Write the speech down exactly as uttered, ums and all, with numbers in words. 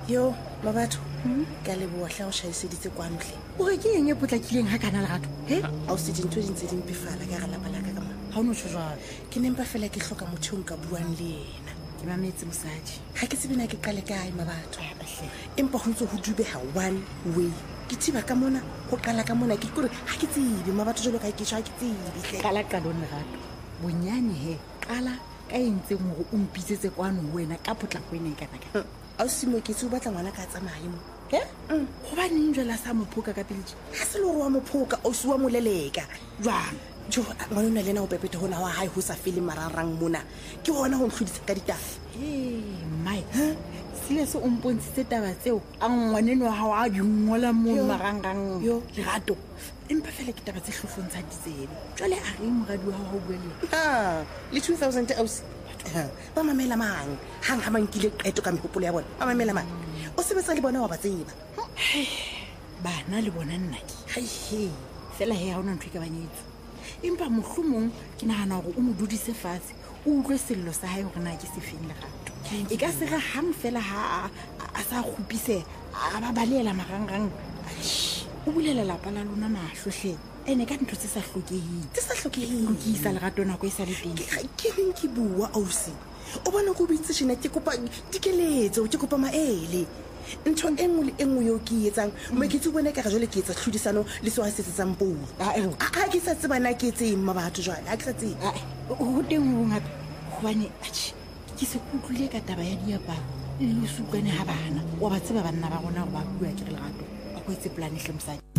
Yo, Mabatho. Ka leboha hla o shahiseditse kwano hle. O re ke eng e potlakileng ha kana Lerato? He? A o se dintho di ntse di mpefala ka ga lapa la ka ka mona. Ha o no tshwara. Ke nempa fela ke hloka motho o nka buang le yena. Ke mametse mosadi. Ha ke tsebena ke qale kae Mabatho. Empa ho ntse ho dubeha one way. Ke thiba ka mona ho qala ka mona ke kore ha ke tsebe Mabatho jalo ka ke tshwa ke tsebe hle. Qala qalong Lerato. Bonyane he. Qala ka entse mo o mpitsetse kwano wena ka potlako ene kana ka. A o simo ke tse o batla ngwana ka tsamaye mo. Ke? Go ba neng jela sa mophoka ka pele? Ha se le wa mophoka o suwa moleleka. Jwang? Jo ngwana nna lena o pepete hona wa hae ho sa fele mararang mona. Ke hona ho nhlodisa ka ditafa. Eh, mai. Sile se o mpontshitse taba tseo a ngwaneno wa hao a di ngola mo marangrang. Yo, Lerato. Empa fela ke taba tse hlohlontsha ditsebe. Jwale a re moradi wa hao bua le. Ha, le two thousand aus. Ba mamela mang hang ha mankile qeto ka mehopolo ya bona. Ba mamela mang. O sebetsa le bona wa ba tseba. Bana le bona nna ke. Hai he. Fela he ha ona ntwe ka banyetso. Empa mohlomong ke nahana hore o mo dudise fatshe. O utlwe sello sa hae hore na ke se feng Lerato. E ka se re hang fela ha a sa khupise a ba balela marangrang. O bulela lapa la lona mahlohle. Ene ka ntho tse sa hlokeheng. Tse sa hlokeheng. Lokisa Lerato nako e sa le teng. Ke reng ke bua ausi. O bona go bitse tshena ke kopa dikeletso ke kopa maele. Ntho e nngwe le e nngwe yo ke etsang mo ke tsubone ka jole ke etsa tlhodisano le so a setsetsang pula. A ke sa tsebana ke tseng Mabatho jwale a ke sa tseba. Ho teng ho ngata hobane atjhe ke se utlwile ka taba ya diaparo le sukane ha bana wa ba tseba banna ba rona go ba bua ke Lerato a go etse plan hle mosadi.